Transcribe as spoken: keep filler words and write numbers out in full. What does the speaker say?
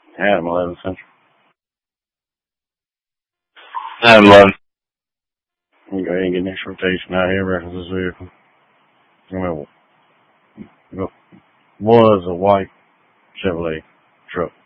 Adam eleven Central. Adam eleven. You go ahead and get next rotation out here, reference this vehicle. Well, was a white Chevrolet truck.